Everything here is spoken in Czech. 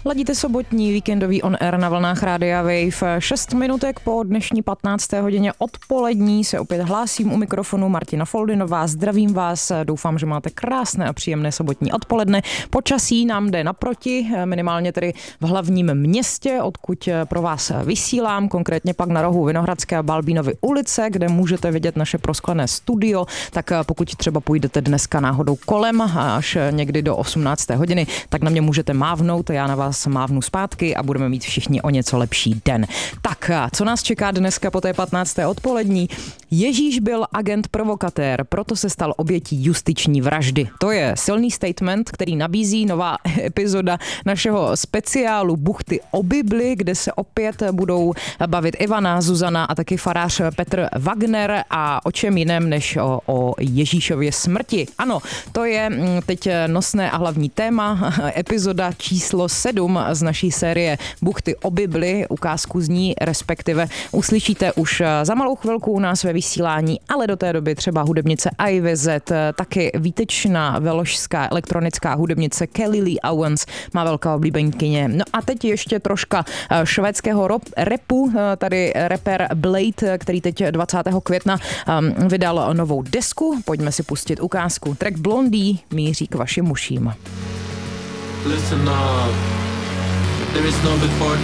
Ladíte sobotní víkendový on air na vlnách Rádia Wave. 6 minutek po dnešní 15. hodině odpolední se opět hlásím u mikrofonu Martina Foldinová. Zdravím vás, doufám, že máte krásné a příjemné sobotní odpoledne. Počasí nám jde naproti, minimálně tedy v hlavním městě, odkud pro vás vysílám, konkrétně pak na rohu Vinohradské a Balbínovy ulice, kde můžete vidět naše prosklené studio. Tak pokud třeba půjdete dneska náhodou kolem až někdy do 18. hodiny, tak na mě můžete mávnout, já na vás mávnu zpátky a budeme mít všichni o něco lepší den. Tak, co nás čeká dneska po té 15. odpolední? Ježíš byl agent provokatér, proto se stal obětí justiční vraždy. To je silný statement, který nabízí nová epizoda našeho speciálu Buchty o Bibli, kde se opět budou bavit Ivana, Zuzana a taky farář Petr Wagner a o čem jiném než o Ježíšově smrti. Ano, to je teď nosné a hlavní téma, epizoda číslo 7 z naší série Buchty o Bibli. Ukázku z ní respektive uslyšíte už za malou chvilku u nás ve vysílání, ale do té doby třeba hudebnice Ivy Z, taky výtečná velošská elektronická hudebnice Kelly Lee Owens má velká oblíbenkyně. No a teď ještě troška švédského rapu, tady rapper Blade, který teď 20. května vydal novou desku. Pojďme si pustit ukázku. Track Blondie míří k vašim uším. Listen up. There is no before